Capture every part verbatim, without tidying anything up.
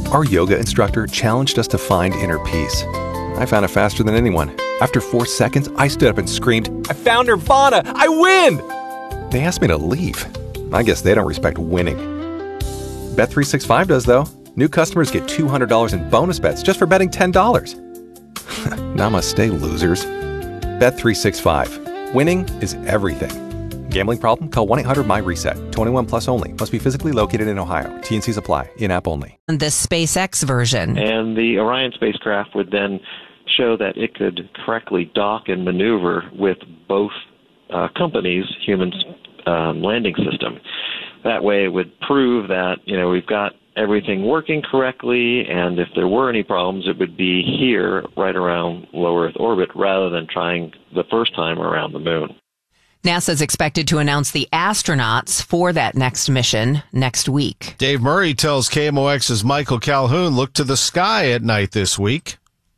Our yoga instructor challenged us to find inner peace. I found it faster than anyone. After four seconds, I stood up and screamed, "I found Nirvana! I win!" They asked me to leave. I guess they don't respect winning. Bet three sixty-five does, though. New customers get two hundred dollars in bonus bets just for betting ten dollars. Namaste, losers. Bet three sixty-five. Winning is everything. Gambling problem? Call one eight hundred M Y reset. twenty-one plus only. Must be physically located in Ohio. T and Cs apply. In-app only. The SpaceX version. And the Orion spacecraft would then show that it could correctly dock and maneuver with both uh, companies' human um, landing system. That way it would prove that, you know, we've got everything working correctly, and if there were any problems, it would be here right around low Earth orbit rather than trying the first time around the moon. NASA is expected to announce the astronauts for that next mission next week. Dave Murray tells K M O X's Michael Calhoun, look to the sky at night this week.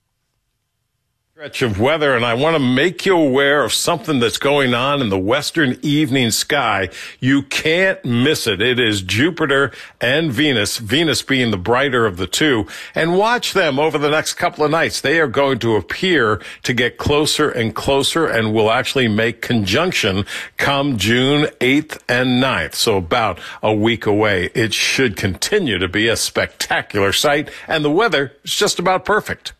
Stretch of weather, and I want to make you aware of something that's going on in the western evening sky. You can't miss it. It is Jupiter and Venus, Venus being the brighter of the two. And watch them over the next couple of nights. They are going to appear to get closer and closer and will actually make conjunction come June eighth and ninth. So about a week away. It should continue to be a spectacular sight, and the weather is just about perfect.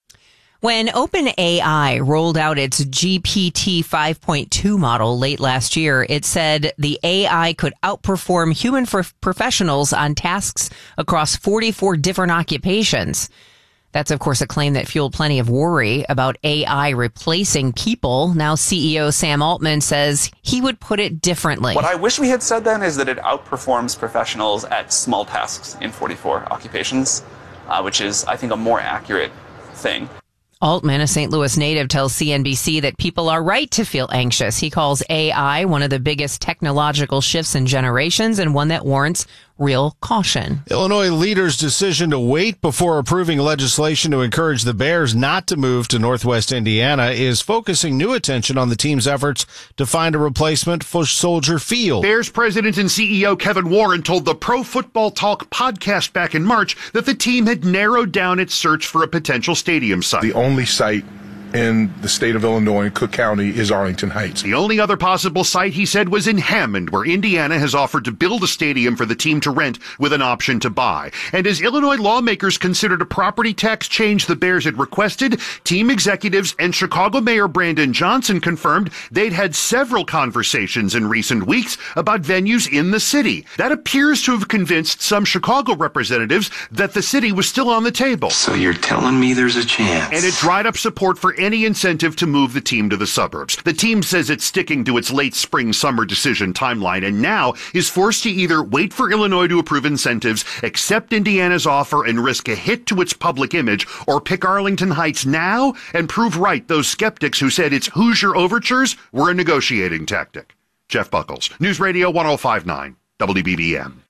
When OpenAI rolled out its G P T five point two model late last year, it said the A I could outperform human professionals on tasks across forty-four different occupations. That's, of course, a claim that fueled plenty of worry about A I replacing people. Now C E O Sam Altman says he would put it differently. What I wish we had said then is that it outperforms professionals at small tasks in forty-four occupations, uh, which is, I think, a more accurate thing. Altman, a Saint Louis native, tells C N B C that people are right to feel anxious. He calls A I one of the biggest technological shifts in generations and one that warrants real caution. Illinois leaders' decision to wait before approving legislation to encourage the Bears not to move to Northwest Indiana is focusing new attention on the team's efforts to find a replacement for Soldier Field. Bears president and C E O Kevin Warren told the Pro Football Talk podcast back in March that the team had narrowed down its search for a potential stadium site. The only site in the state of Illinois, in Cook County, is Arlington Heights. The only other possible site, he said, was in Hammond, where Indiana has offered to build a stadium for the team to rent with an option to buy. And as Illinois lawmakers considered a property tax change the Bears had requested, team executives and Chicago Mayor Brandon Johnson confirmed they'd had several conversations in recent weeks about venues in the city. That appears to have convinced some Chicago representatives that the city was still on the table. So you're telling me there's a chance? And it dried up support for any incentive to move the team to the suburbs. The team says it's sticking to its late spring-summer decision timeline and now is forced to either wait for Illinois to approve incentives, accept Indiana's offer and risk a hit to its public image, or pick Arlington Heights now and prove right those skeptics who said its Hoosier overtures were a negotiating tactic. Jeff Buckles, News Radio one oh five point nine, W B B M.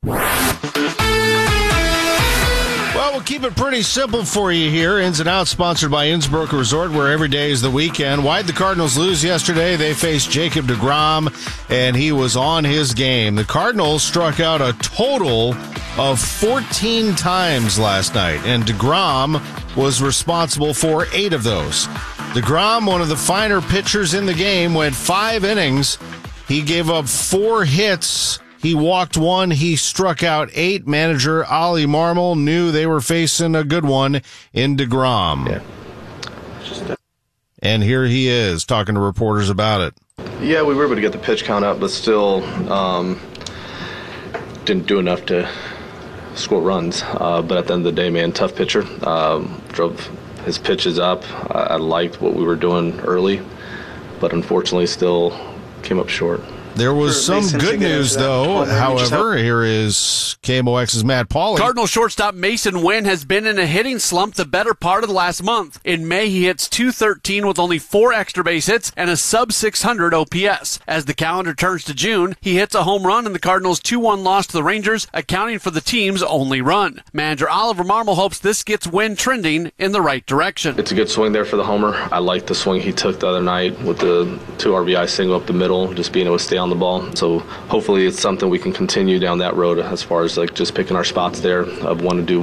Well, we'll keep it pretty simple for you here. Ins and Outs sponsored by Innsbrook Resort, where every day is the weekend. Why'd the Cardinals lose yesterday? They faced Jacob deGrom, and he was on his game. The Cardinals struck out a total of fourteen times last night, and deGrom was responsible for eight of those. deGrom, one of the finer pitchers in the game, went five innings. He gave up four hits. He walked one. He struck out eight. Manager Ollie Marmol knew they were facing a good one in deGrom. Yeah. And here he is talking to reporters about it. Yeah, we were able to get the pitch count up, but still um, didn't do enough to score runs. Uh, but at the end of the day, man, tough pitcher. Um, drove his pitches up. I, I liked what we were doing early, but unfortunately still came up short. There was some good news, though. However, here is K M O X's Matt Pauley. Cardinal shortstop Mason Wynn has been in a hitting slump the better part of the last month. In May, he hits two thirteen with only four extra base hits and a sub six hundred O P S. As the calendar turns to June, he hits a home run in the Cardinals' two one loss to the Rangers, accounting for the team's only run. Manager Oliver Marmol hopes this gets Wynn trending in the right direction. It's a good swing there for the homer. I like the swing he took the other night with the two R B I single up the middle, just being able to stay on the ball. So hopefully it's something we can continue down that road as far as like just picking our spots there of when to do